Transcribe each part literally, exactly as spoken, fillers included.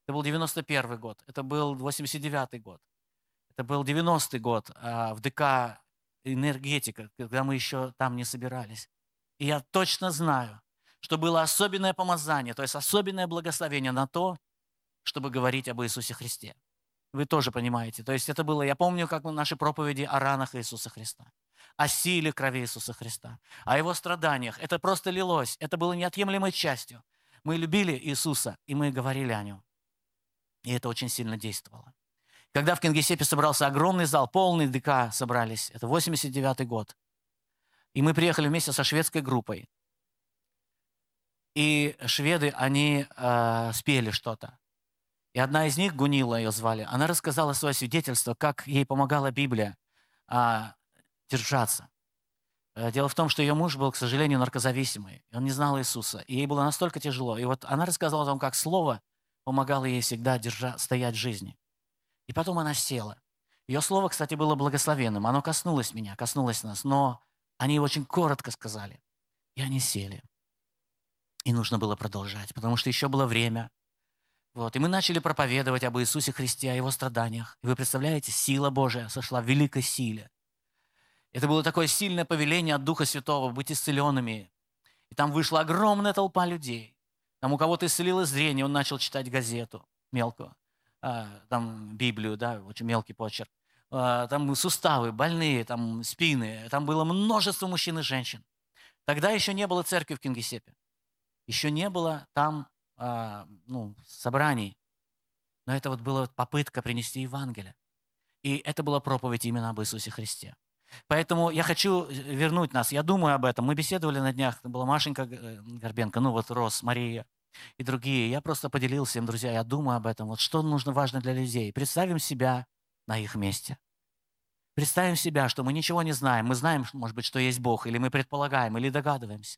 Это был девяносто первый год, это был восемьдесят девятый год, это был девяностый год а, в ДК «Энергетика», когда мы еще там не собирались. И я точно знаю, что было особенное помазание, то есть особенное благословение на то, чтобы говорить об Иисусе Христе. Вы тоже понимаете. То есть это было, я помню, как наши проповеди о ранах Иисуса Христа, о силе крови Иисуса Христа, о Его страданиях. Это просто лилось, это было неотъемлемой частью. Мы любили Иисуса, и мы говорили о Нем. И это очень сильно действовало. Когда в Кингисеппе собрался огромный зал, полный ДК собрались, это восемьдесят девятый год, и мы приехали вместе со шведской группой. И шведы, они э, спели что-то. И одна из них, Гунила ее звали, она рассказала свое свидетельство, как ей помогала Библия а, держаться. Э, Дело в том, что ее муж был, к сожалению, наркозависимый. И он не знал Иисуса. И ей было настолько тяжело. И вот она рассказала о том, как Слово помогало ей всегда держа, стоять в жизни. И потом она села. Ее слово, кстати, было благословенным. Оно коснулось меня, коснулось нас. Но они очень коротко сказали. И они сели. И нужно было продолжать, потому что еще было время. Вот. И мы начали проповедовать об Иисусе Христе, о Его страданиях. И вы представляете, сила Божия сошла в великой силе. Это было такое сильное повеление от Духа Святого быть исцеленными. И там вышла огромная толпа людей. Там у кого-то исцелилось зрение, он начал читать газету мелкую, а, там Библию, да, очень мелкий почерк. А, там суставы, больные, там спины. Там было множество мужчин и женщин. Тогда еще не было церкви в Кингисеппе. Еще не было там а, ну, собраний. Но это вот была попытка принести Евангелие. И это была проповедь именно об Иисусе Христе. Поэтому я хочу вернуть нас. Я думаю об этом. Мы беседовали на днях. Это была Машенька Горбенко, ну вот Рос, Мария и другие. Я просто поделился им, друзья, я думаю об этом. Вот что нужно важно для людей. Представим себя на их месте. Представим себя, что мы ничего не знаем. Мы знаем, может быть, что есть Бог, или мы предполагаем, или догадываемся.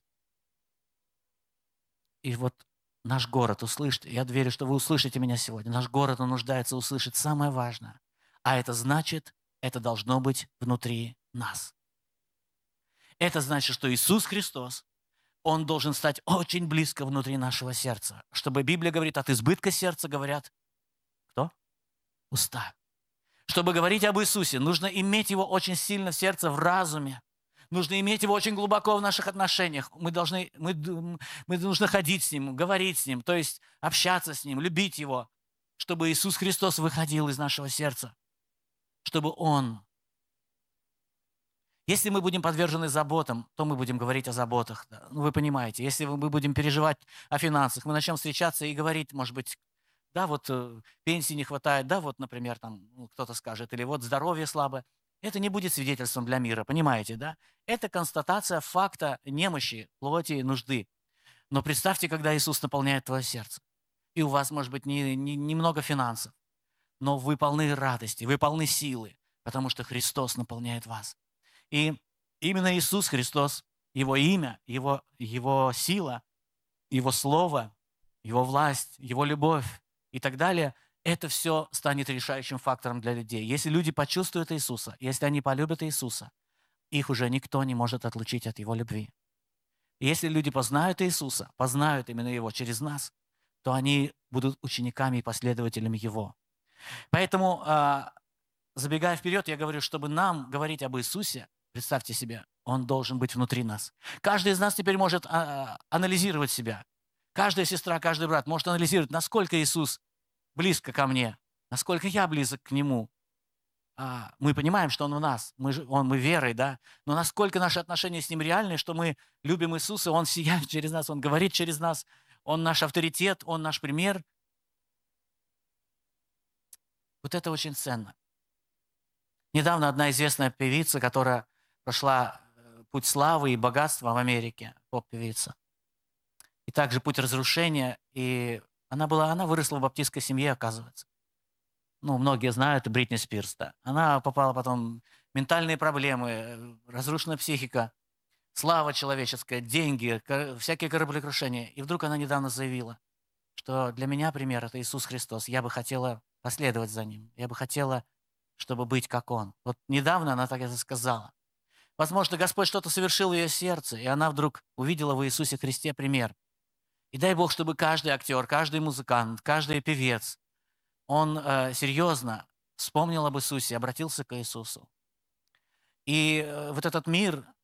И вот наш город услышит, я верю, что вы услышите меня сегодня, наш город, он нуждается услышать самое важное. А это значит, это должно быть внутри нас. Это значит, что Иисус Христос, Он должен стать очень близко внутри нашего сердца. Чтобы Библия говорит, от избытка сердца говорят, кто? Уста. Чтобы говорить об Иисусе, нужно иметь Его очень сильно в сердце, в разуме. Нужно иметь Его очень глубоко в наших отношениях. Мы должны, мы, мы нужно ходить с Ним, говорить с Ним, то есть общаться с Ним, любить Его, чтобы Иисус Христос выходил из нашего сердца, чтобы Он... Если мы будем подвержены заботам, то мы будем говорить о заботах. Ну, вы понимаете, если мы будем переживать о финансах, мы начнем встречаться и говорить, может быть, да, вот э, пенсии не хватает, да, вот, например, там ну, кто-то скажет, или вот здоровье слабое. Это не будет свидетельством для мира, понимаете, да? Это констатация факта немощи, плоти, нужды. Но представьте, когда Иисус наполняет твое сердце, и у вас, может быть, не, не, немного финансов, но вы полны радости, вы полны силы, потому что Христос наполняет вас. И именно Иисус Христос, Его имя, Его, Его сила, Его Слово, Его власть, Его любовь и так далее, это все станет решающим фактором для людей. Если люди почувствуют Иисуса, если они полюбят Иисуса, их уже никто не может отлучить от Его любви. И если люди познают Иисуса, познают именно Его через нас, то они будут учениками и последователями Его. Поэтому, а, забегая вперед, я говорю, чтобы нам говорить об Иисусе, представьте себе, Он должен быть внутри нас. Каждый из нас теперь может а, анализировать себя. Каждая сестра, каждый брат может анализировать, насколько Иисус близко ко мне, насколько я близок к Нему. А, мы понимаем, что Он в нас, мы, же, он, мы верой, да, но насколько наши отношения с Ним реальны, что мы любим Иисуса, Он сияет через нас, Он говорит через нас, Он наш авторитет, Он наш пример. Вот это очень ценно. Недавно одна известная певица, которая прошла путь славы и богатства в Америке, поп-певица, и также путь разрушения, и она была, она выросла в баптистской семье, оказывается. Ну, многие знают, Бритни Спирс, да. Она попала потом в ментальные проблемы, разрушенная психика, слава человеческая, деньги, всякие кораблекрушения. И вдруг она недавно заявила, что для меня пример – это Иисус Христос. Я бы хотела последовать за Ним. Я бы хотела, чтобы быть как Он. Вот недавно она так это сказала. Возможно, Господь что-то совершил в ее сердце, и она вдруг увидела в Иисусе Христе пример. И дай Бог, чтобы каждый актер, каждый музыкант, каждый певец, он э, серьезно вспомнил об Иисусе, обратился к Иисусу. И э, вот этот мир,